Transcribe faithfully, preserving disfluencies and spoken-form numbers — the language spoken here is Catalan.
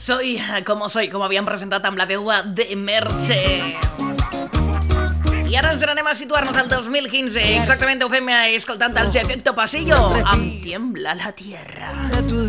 Soy como soy, com havíem presentat amb la veu de Merche. I ara ens n'anem a situar-nos al dos mil quinze. Exactament ho fem escoltant els Efecto Pasillo amb Tiembla la Tierra.